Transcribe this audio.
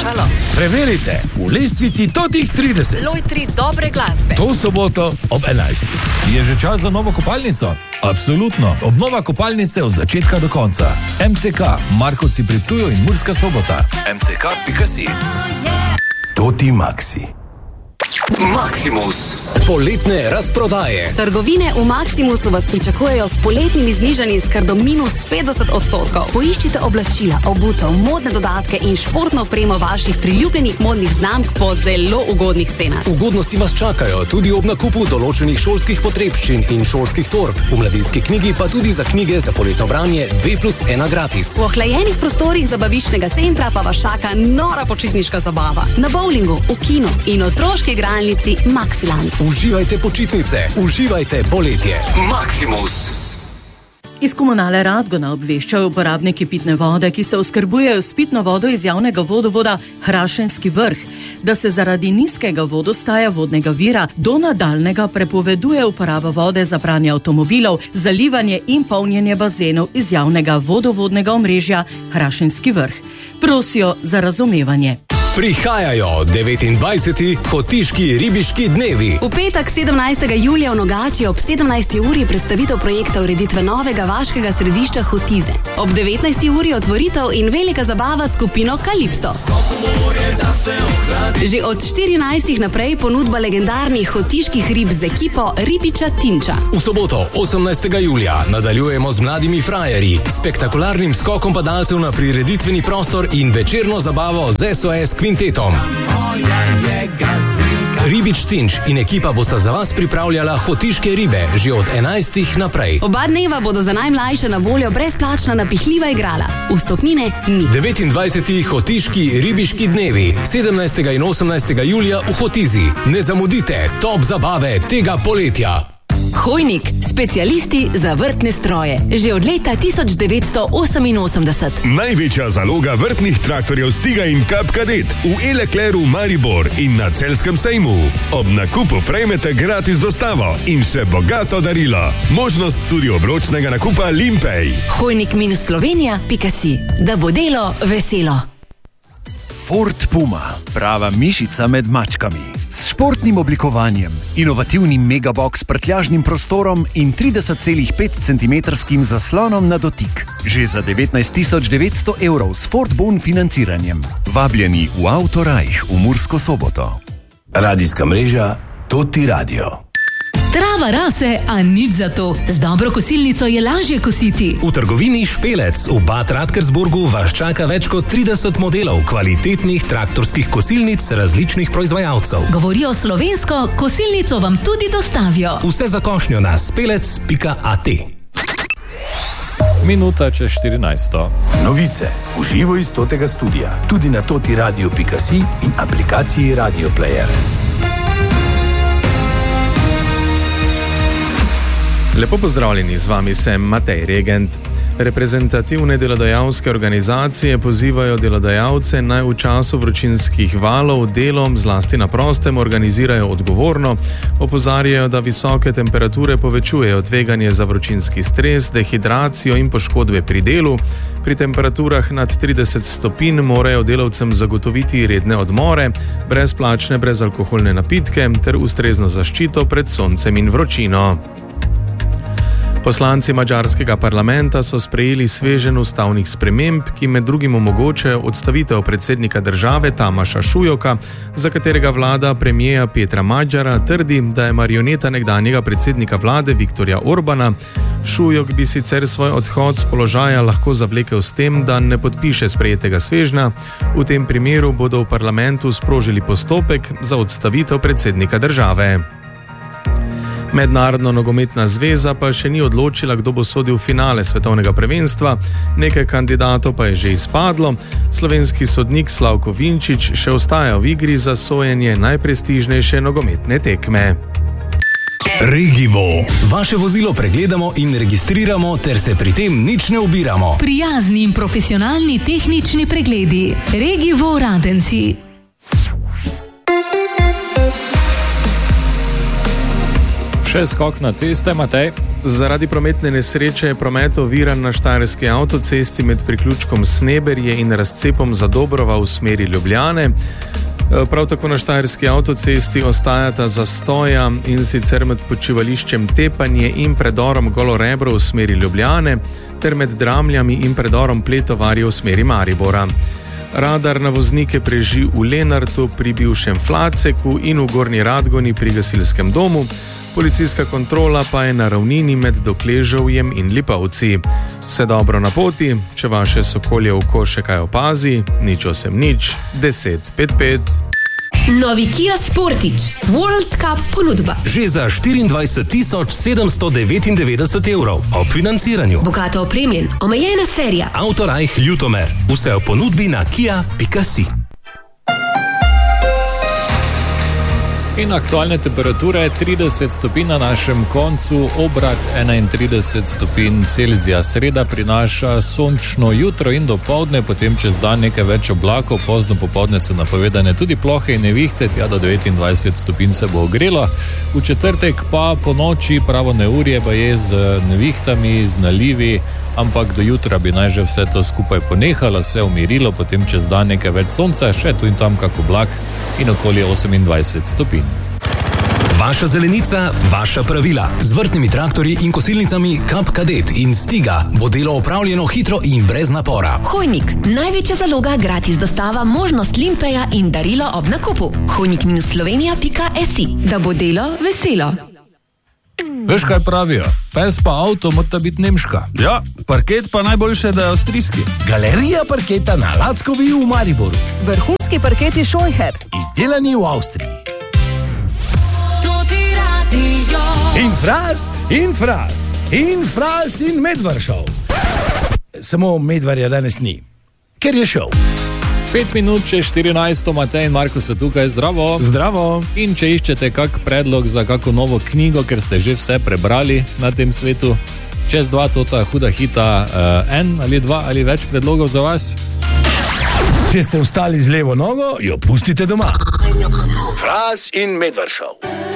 Halo. Preverite v lestvici totih 30. Lojtri dobre glasbe. To soboto ob 11. Je že čas za novo kopalnico? Absolutno. Obnova kopalnice od začetka do konca. MCK, Markovci pri Ptuju in Murska Sobota. MCK.si. Toti Maxi. Maximus. Poletne razprodaje. Trgovine v Maximusu vas pričakujejo s poletnimi znižanji s kar do -50%. Poiščite oblačila, obutev, modne dodatke in športno opremo vaših priljubljenih modnih znamk po zelo ugodnih cenah. Ugodnosti vas čakajo tudi ob nakupu določenih šolskih potrebščin in šolskih torb. V mladinski knjigi pa tudi za knjige za poletno branje 2+1 gratis. V ohlajenih prostorih zabaviščnega centra pa vas čaka nora počitniška zabava. Na bowlingu, v kinu in otroški igralnici Maxiland. Uživajte počitnice, uživajte poletje. Maximus. Iz Komunale Radgona obveščajo uporabniki pitne vode, ki se oskrbujejo s pitno vodo iz javnega vodovoda Hrašenski vrh, da se zaradi nizkega vodostaja vodnega vira do nadaljnjega prepoveduje uporaba vode za pranje avtomobilov, zalivanje in polnjenje bazenov iz javnega vodovodnega omrežja Hrašenski vrh. Prosijo za razumevanje. Prihajajo 29. Hotiški ribiški dnevi. V petek 17. julija v Nogači ob 17. uri predstavitev projekta ureditve novega vaškega središča Hotize. Ob 19. uri otvoritev in velika zabava s skupino Kalipso. Že od 14. naprej ponudba legendarnih hotiških rib z ekipo Ribiča Tinča. V soboto 18. julija nadaljujemo z mladimi frajerji, spektakularnim skokom padalcev na prireditveni prostor in večerno zabavo z SOS kvintetom. Ribič Tinč in ekipa bosta za vas pripravljala hotiške ribe že od 11. naprej. Oba dneva bodo za najmlajše na voljo brezplačna napihljiva igrala. Vstopnine ni. 29. hotiški ribiški dnevi 17. in 18. julija v Hotizi. Ne zamudite top zabave tega poletja. Hojnik, specialisti za vrtne stroje. Že od leta 1988. Največja zaloga vrtnih traktorjev Stiga in Cup Cadet v Elekleru Maribor in na Celjskem sejmu. Ob nakupu prejmete gratis dostavo in še bogato darilo. Možnost tudi obročnega nakupa Limpej. Hojnik-Slovenija.si. Da bo delo veselo. Ford Puma, prava mišica med mačkami. S športnim oblikovanjem, inovativnim megabox s prtljažnim prostorom in 30,5 cm zaslonom na dotik. Že za 19.900 € s Ford Bon financiranjem. Vabljeni v Autorajh v Mursko Soboto. Radijska mreža Toti Radio. Trava rase, a nič za to. Z dobro kosilnico je lažje kositi. V trgovini Špelec v Bad Radkersburgu vas čaka več kot 30 modelov kvalitetnih traktorskih kosilnic različnih proizvajalcev. Govorijo slovensko, kosilnico vam tudi dostavijo. Vse za košnjo na spelec.at. Minuta čez 14. Novice v živo iz Totega studia. Tudi na totiradio.si in aplikaciji Radio Player. Lepo pozdravljeni, z vami sem Matej Regent. Reprezentativne delodajalske organizacije pozivajo delodajalce naj v času vročinskih valov delom zlasti na prostem organizirajo odgovorno, opozarjajo, da visoke temperature povečujejo tveganje za vročinski stres, dehidracijo in poškodbe pri delu. Pri temperaturah nad 30 stopinj morajo delavcem zagotoviti redne odmore, brezplačne brezalkoholne napitke ter ustrezno zaščito pred soncem in vročino. Poslanci madžarskega parlamenta so sprejeli sveženj ustavnih sprememb, ki med drugim omogočajo odstavitev predsednika države Tamaša Šujoka, za katerega vlada premijeja Petra Madžara trdi, da je marioneta nekdanjega predsednika vlade Viktorja Orbana. Šujok bi sicer svoj odhod z položaja lahko zavlekel s tem, da ne podpiše sprejetega svežnja. V tem primeru bodo v parlamentu sprožili postopek za odstavitev predsednika države. Mednarodna nogometna zveza pa še ni odločila, kdo bo sodil v finale svetovnega prvenstva, nekaj kandidatov pa je že izpadlo. Slovenski sodnik Slavko Vinčič še ostaja v igri za sojenje najprestižnejše nogometne tekme. Regivo. Vaše vozilo pregledamo in registriramo, ter se pri tem nič ne ubiramo. Prijazni in profesionalni tehnični pregledi. Regivo Radenci. Še skok na ceste, Matej. Zaradi prometne nesreče je promet oviran na štajerski avtocesti med priključkom Sneberje in razcepom Zadobrova v smeri Ljubljane. Prav tako na štajerski avtocesti ostajata zastoja, in sicer med počivališčem Tepanje in predorom Golorebro v smeri Ljubljane ter med Dramljami in predorom Pletovarje v smeri Maribora. Radar na voznike preži v Lenartu pri bivšem Flaceku in v Gornji Radgoni pri gasilskem domu. Policijska kontrola pa je na ravnini med Dokleževjem in Lipovci. Vse dobro na poti, če vaše sokolje oko še kaj opazi, 080 10 55. Novi Kia Sportage World Cup ponudba. Že za 24.799 evrov ob financiranju. Bogato opremljen, omejena serija. Autorajh Ljutomer. Vse v ponudbi na kia.si. In aktualne temperature 30 stopinj na našem koncu, obrat 31 stopinj Celzija. Sreda prinaša sončno jutro in dopoldne, potem čez dan nekaj več oblakov, pozno popoldne so napovedane tudi plohe in nevihte, tja do 29 stopinj se bo ogrelo. V četrtek pa po noči pravo neurje pa je z nevihtami, z nalivi, ampak do jutra bi naj že vse to skupaj ponehalo, se umirilo, potem čez dan nekaj več sonca, še tu in tam kak oblak in okoli 28 stopinj. Vaša zelenica, vaša pravila. Z vrtnimi traktorji in kosilnicami Kap Kadet in Stiga bo delo opravljeno hitro in brez napora. Hojnik, največja zaloga, gratis dostava, možnost limpeja in darilo ob nakupu. Hojnik-slovenija.si, da bo delo veselo. Veš, kaj pravijo? Pes pa avto morata biti nemška. Ja, parket pa najboljše, da je avstrijski. Galerija parketa na Lackovi v Mariboru. Vrhunski parketi Scheucher. Izdelani v Avstriji. In Fras in Medvaršov. Samo Medvarja danes ni, ker je šel. 5 minut čez 14, Matej in Marko so tukaj, zdravo. Zdravo. In če iščete kak predlog za kako novo knjigo, ker ste že vse prebrali na tem svetu, čez 2 tota huda hita, 1 ali 2 ali več predlogov za vas. Če ste vstali z levo nogo, jo pustite doma. Fras in Medvaršov.